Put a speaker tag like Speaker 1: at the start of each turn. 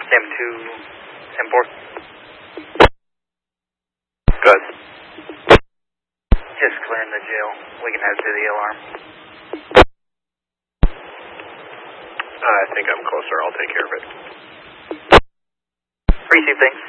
Speaker 1: Sam 2, Sam 4. Good. Just clearing the jail. We can head to the alarm.
Speaker 2: I think I'm closer. I'll take care of it.
Speaker 1: Receive things.